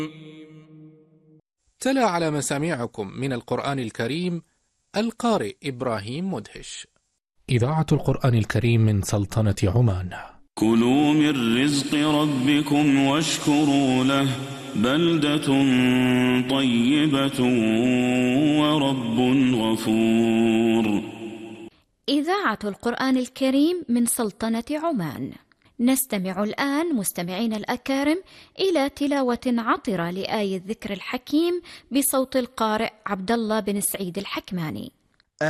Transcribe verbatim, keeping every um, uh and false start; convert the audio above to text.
تلا على مسامعكم من القرآن الكريم القارئ إبراهيم مدهش. إذاعة القرآن الكريم من سلطنة عمان. كلوا من رزق ربكم واشكروا له بلدة طيبة ورب غفور. إذاعة القرآن الكريم من سلطنة عمان. نستمع الآن مستمعين الأكارم إلى تلاوة عطرة لآية الذكر الحكيم بصوت القارئ عبد الله بن سعيد الحكماني.